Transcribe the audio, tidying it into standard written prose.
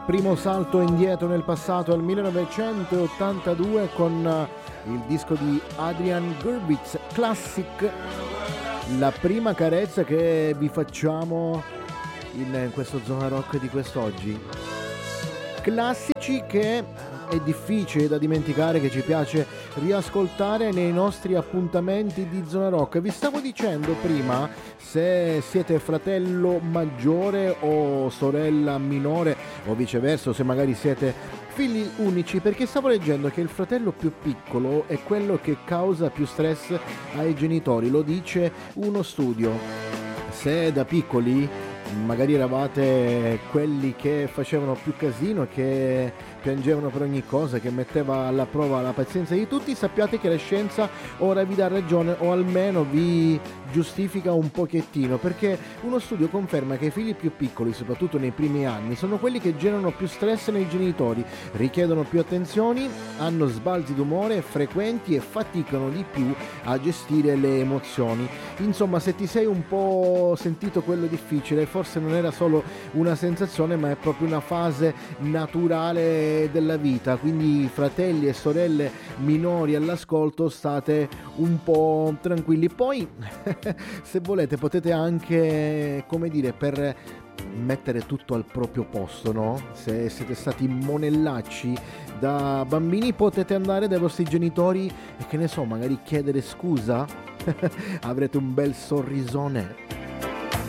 primo salto indietro nel passato al 1982 con il disco di Adrian Gurvitz, Classic, la prima carezza che vi facciamo in questo Zona Rock di quest'oggi. Classici che è difficile da dimenticare, che ci piace riascoltare nei nostri appuntamenti di Zona Rock. Vi stavo dicendo prima, se siete fratello maggiore o sorella minore o viceversa, o se magari siete figli unici, perché stavo leggendo che il fratello più piccolo è quello che causa più stress ai genitori, lo dice uno studio. Se da piccoli magari eravate quelli che facevano più casino, che piangevano per ogni cosa, che metteva alla prova la pazienza di tutti, sappiate che la scienza ora vi dà ragione, o almeno vi giustifica un pochettino, perché uno studio conferma che i figli più piccoli, soprattutto nei primi anni, sono quelli che generano più stress nei genitori, richiedono più attenzioni, hanno sbalzi d'umore frequenti e faticano di più a gestire le emozioni. Insomma, se ti sei un po' sentito quello difficile, forse non era solo una sensazione, ma è proprio una fase naturale della vita. Quindi fratelli e sorelle minori all'ascolto, state un po' tranquilli. Poi se volete potete anche, come dire, per mettere tutto al proprio posto, no? Se siete stati monellacci da bambini, potete andare dai vostri genitori e, che ne so, magari chiedere scusa. Avrete un bel sorrisone.